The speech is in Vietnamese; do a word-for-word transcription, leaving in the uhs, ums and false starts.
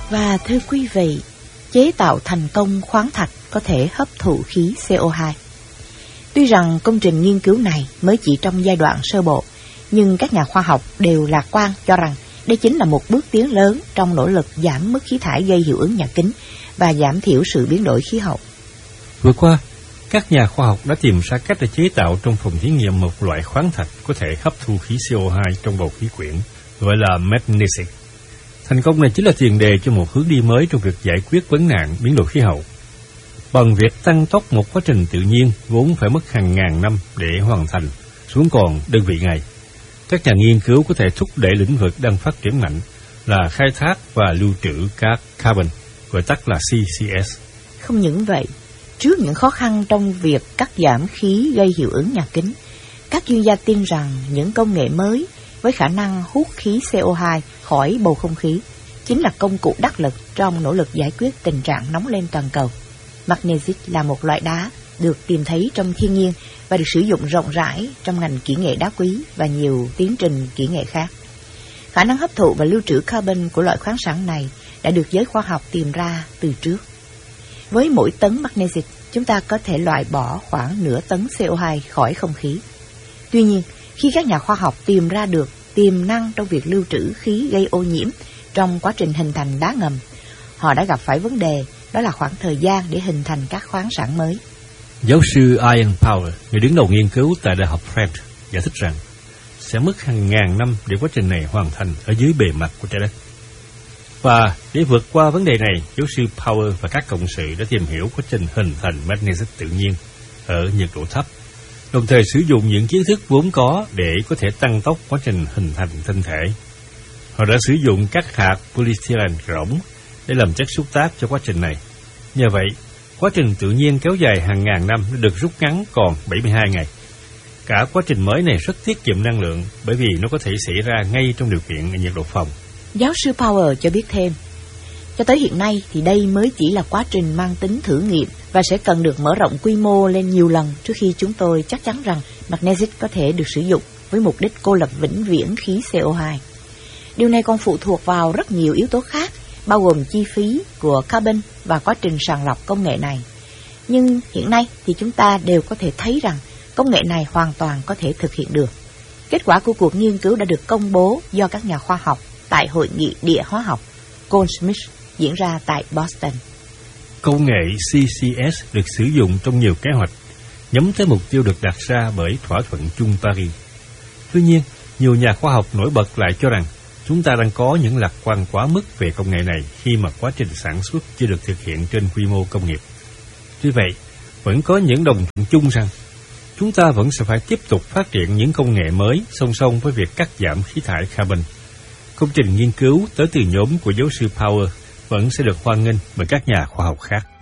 Và thưa quý vị, chế tạo thành công khoáng thạch có thể hấp thụ khí xê o hai. Tuy rằng công trình nghiên cứu này mới chỉ trong giai đoạn sơ bộ, nhưng các nhà khoa học đều lạc quan cho rằng đây chính là một bước tiến lớn trong nỗ lực giảm mức khí thải gây hiệu ứng nhà kính và giảm thiểu sự biến đổi khí hậu. Vừa qua, các nhà khoa học đã tìm ra cách để chế tạo trong phòng thí nghiệm một loại khoáng thạch có thể hấp thu khí xê o hai trong bầu khí quyển, gọi là magnesic. Thành công này chính là tiền đề cho một hướng đi mới trong việc giải quyết vấn nạn biến đổi khí hậu. Bằng việc tăng tốc một quá trình tự nhiên vốn phải mất hàng ngàn năm để hoàn thành xuống còn đơn vị ngày, các nhà nghiên cứu có thể thúc đẩy lĩnh vực đang phát triển mạnh là khai thác và lưu trữ cát carbon, gọi tắt là xê xê ét. Không những vậy, trước những khó khăn trong việc cắt giảm khí gây hiệu ứng nhà kính, các chuyên gia tin rằng những công nghệ mới với khả năng hút khí xê o hai khỏi bầu không khí chính là công cụ đắc lực trong nỗ lực giải quyết tình trạng nóng lên toàn cầu. Magnesit là một loại đá được tìm thấy trong thiên nhiên và được sử dụng rộng rãi trong ngành kỹ nghệ đá quý và nhiều tiến trình kỹ nghệ khác. Khả năng hấp thụ và lưu trữ carbon của loại khoáng sản này đã được giới khoa học tìm ra từ trước. Với mỗi tấn magnesit, chúng ta có thể loại bỏ khoảng nửa tấn xê o hai khỏi không khí. Tuy nhiên, khi các nhà khoa học tìm ra được tiềm năng trong việc lưu trữ khí gây ô nhiễm trong quá trình hình thành đá ngầm, họ đã gặp phải vấn đề, đó là khoảng thời gian để hình thành các khoáng sản mới. Giáo sư Ian Power, người đứng đầu nghiên cứu tại Đại học Trent, giải thích rằng sẽ mất hàng ngàn năm để quá trình này hoàn thành ở dưới bề mặt của trái đất. Và để vượt qua vấn đề này, giáo sư Power và các cộng sự đã tìm hiểu quá trình hình thành magnesit tự nhiên ở nhiệt độ thấp, đồng thời sử dụng những kiến thức vốn có để có thể tăng tốc quá trình hình thành tinh thể. Họ đã sử dụng các hạt polyethylene rỗng để làm chất xúc tác cho quá trình này. Nhờ vậy, quá trình tự nhiên kéo dài hàng ngàn năm đã được rút ngắn còn bảy mươi hai ngày. Cả quá trình mới này rất tiết kiệm năng lượng bởi vì nó có thể xảy ra ngay trong điều kiện nhiệt độ phòng. Giáo sư Power cho biết thêm, cho tới hiện nay thì đây mới chỉ là quá trình mang tính thử nghiệm và sẽ cần được mở rộng quy mô lên nhiều lần trước khi chúng tôi chắc chắn rằng magnesit có thể được sử dụng với mục đích cô lập vĩnh viễn khí xê o hai. Điều này còn phụ thuộc vào rất nhiều yếu tố khác, bao gồm chi phí của carbon và quá trình sàng lọc công nghệ này. Nhưng hiện nay thì chúng ta đều có thể thấy rằng công nghệ này hoàn toàn có thể thực hiện được. Kết quả của cuộc nghiên cứu đã được công bố do các nhà khoa học tại Hội nghị Địa hóa học Goldsmith diễn ra tại Boston. Công nghệ xê xê ét được sử dụng trong nhiều kế hoạch nhắm tới mục tiêu được đặt ra bởi thỏa thuận chung Paris. Tuy nhiên, nhiều nhà khoa học nổi bật lại cho rằng chúng ta đang có những lạc quan quá mức về công nghệ này khi mà quá trình sản xuất chưa được thực hiện trên quy mô công nghiệp. Tuy vậy, vẫn có những đồng thuận chung rằng chúng ta vẫn sẽ phải tiếp tục phát triển những công nghệ mới song song với việc cắt giảm khí thải carbon. Công trình nghiên cứu tới từ nhóm của giáo sư Power vẫn sẽ được hoan nghênh bởi các nhà khoa học khác.